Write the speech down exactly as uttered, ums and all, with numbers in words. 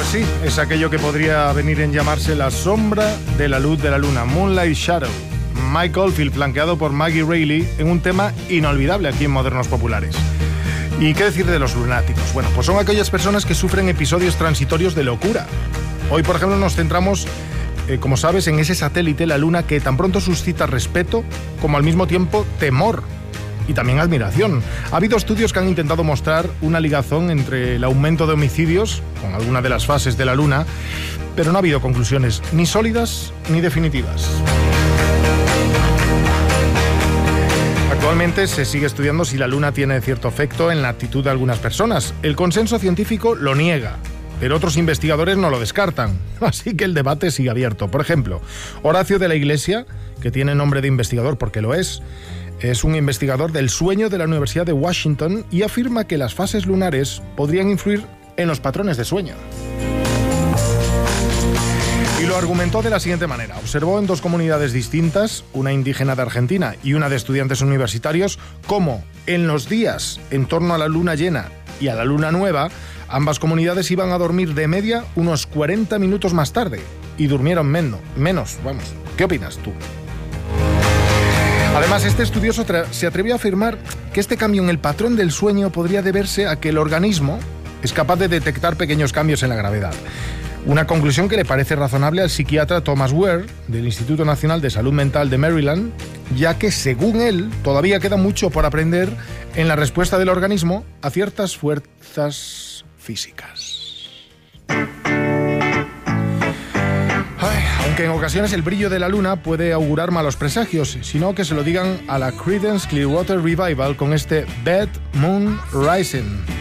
Pues sí, es aquello que podría venir en llamarse la sombra de la luz de la luna, Moonlight Shadow. Mike Oldfield, flanqueado por Maggie Reilly, en un tema inolvidable aquí en Modernos Populares. ¿Y qué decir de los lunáticos? Bueno, pues son aquellas personas que sufren episodios transitorios de locura. Hoy, por ejemplo, nos centramos, eh, como sabes, en ese satélite, la Luna, que tan pronto suscita respeto como al mismo tiempo temor y también admiración. Ha habido estudios que han intentado mostrar una ligazón entre el aumento de homicidios con alguna de las fases de la Luna, pero no ha habido conclusiones ni sólidas ni definitivas. Actualmente se sigue estudiando si la Luna tiene cierto efecto en la actitud de algunas personas. El consenso científico lo niega, pero otros investigadores no lo descartan. Así que el debate sigue abierto. Por ejemplo, Horacio de la Iglesia, que tiene nombre de investigador porque lo es, es un investigador del sueño de la Universidad de Washington y afirma que las fases lunares podrían influir en los patrones de sueño. Y lo argumentó de la siguiente manera. Observó en dos comunidades distintas, una indígena de Argentina y una de estudiantes universitarios, cómo en los días en torno a la luna llena y a la luna nueva, ambas comunidades iban a dormir de media unos cuarenta minutos más tarde y durmieron menos. menos vamos. ¿Qué opinas tú? Además, este estudioso se atrevió a afirmar que este cambio en el patrón del sueño podría deberse a que el organismo es capaz de detectar pequeños cambios en la gravedad. Una conclusión que le parece razonable al psiquiatra Thomas Ware, del Instituto Nacional de Salud Mental de Maryland, ya que, según él, todavía queda mucho por aprender en la respuesta del organismo a ciertas fuerzas físicas. Ay, aunque en ocasiones el brillo de la luna puede augurar malos presagios, sino que se lo digan a la Creedence Clearwater Revival con este Bad Moon Rising.